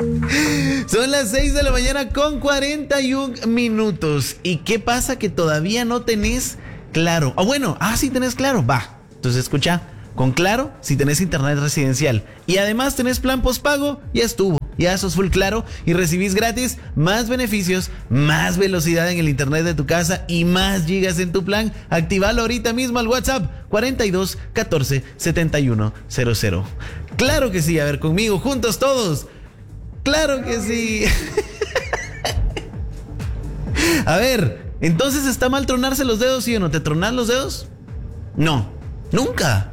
Son las 6 de la mañana con 41 minutos. ¿Y qué pasa? Que todavía no tenés Claro. Sí tenés Claro. Va. Entonces escucha. Con Claro, si tenés internet residencial y además tenés plan postpago, ya estuvo. Ya sos full Claro y recibís gratis más beneficios, más velocidad en el internet de tu casa y más gigas en tu plan. Activalo ahorita mismo al WhatsApp 42 14 71 00. Claro que sí. A ver, conmigo, juntos todos. Claro que sí. A ver, entonces está mal tronarse los dedos, ¿sí o no? ¿Te tronas los dedos? No, nunca.